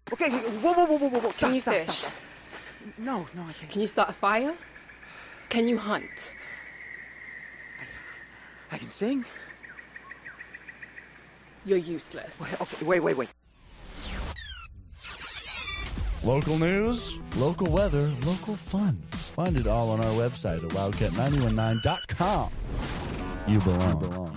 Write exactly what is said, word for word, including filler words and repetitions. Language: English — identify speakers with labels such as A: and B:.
A: Okay, whoa, whoa, whoa, whoa, whoa, whoa.
B: Can
A: Stop,
B: you
A: stop,
B: fish?
A: stop, stop. No, no, I can't.
B: Can you start a fire? Can you hunt?
A: I can sing.
B: You're useless.
A: Wait, okay, wait, wait, wait.
C: Local news, local weather, local fun. Find it all on our website at wildcat nine one nine dot com. You belong. You belong.